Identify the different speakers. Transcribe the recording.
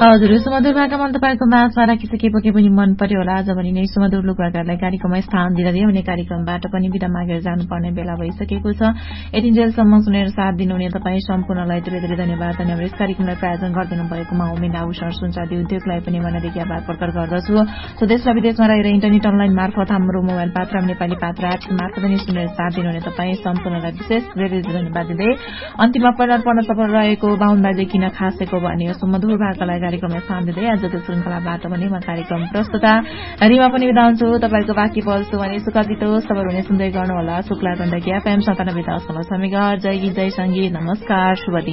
Speaker 1: हजुर सुमधुर भाकामा तपाईँको माझमा राखिसकेपछि पनि मन पर्यो होला। आज भने नै सुमधुर लोकभाकाहरूलाई कार्यक्रममा स्थान दिँदै भने कार्यक्रमबाट पनि बिदा मागेर जानुपर्ने बेला भइसकेको छ। यतिन्जेलसम्म सुनेर साथ दिनुहुने तपाईँ सम्पूर्णलाई धेरै धेरै धन्यवाद। यस कार्यक्रमलाई प्रायोजन गरिदिनु भएकोमा उमेद आभूषण सुनचाँदी उद्योगलाई पनि मनदेखि आभार प्रकट गर्दछु। स्वदेश र विदेशमा रहेर इन्टरनेट अनलाइन मार्फत हाम्रो मोबाइल पात्रा नेपाली पात्रा एप्स मार्फत पनि सुनेर साथ दिनुहुने तपाईँ सम्पूर्णलाई विशेष धेरै धन्यवाद दिँदै अन्तिममा पर्ण सफल रहेको बाहुनबाजे किन खासेको भन्ने सुमधुर भाकालाई कार्यक्रममा स्थान दिँदै आजको श्रृंखलाबाट पनि म कार्यक्रम प्रस्तुता रिमा पनि बिदा हुन्छु। तपाईँको बाँकी बल्छु भने सुख बितोस्। तपाईहरु हुने सुन्दै गर्नुहोला शुक्ला गण्डकी FM 97.8 मेगाहर्ज। जय गीत जय संगीत। नमस्कार, शुभ दिन।